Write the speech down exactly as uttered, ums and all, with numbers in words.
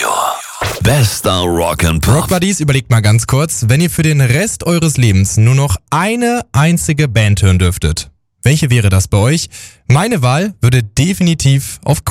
Radio. Bester Rock and Pop. Rock Buddies, überlegt mal ganz kurz, wenn ihr für den Rest eures Lebens nur noch eine einzige Band hören dürftet. Welche wäre das bei euch? Meine Wahl würde definitiv auf